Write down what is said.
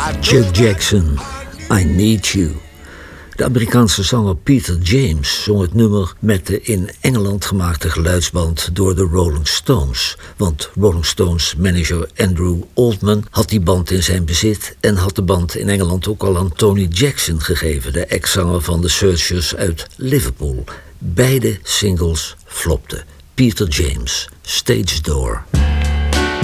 Chuck Jackson, I Need You. De Amerikaanse zanger Peter James zong het nummer met de in Engeland gemaakte geluidsband door de Rolling Stones. Want Rolling Stones manager Andrew Oldham had die band in zijn bezit en had de band in Engeland ook al aan Tony Jackson gegeven, de ex-zanger van The Searchers uit Liverpool. Beide singles flopten. Peter James, Stage Door.